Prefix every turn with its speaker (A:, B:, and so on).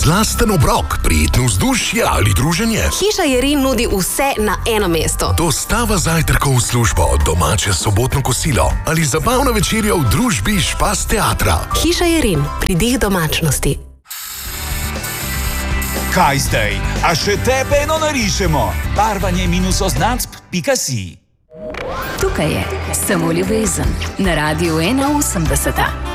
A: Slasten obrok, prijetno vzdušje ali druženje.
B: Hiša Jeri nudi vse na eno mesto.
A: Dostava zajtrkov v službo, domače sobotno kosilo ali zabavna večerja v družbi Špas teatra.
B: Hiša Jeri, pridih domačnosti.
C: Kaj zdaj? A še tebe eno narišemo? barvanje-oznacb.si
D: Tukaj je Samo ljubezen na Radiu 81.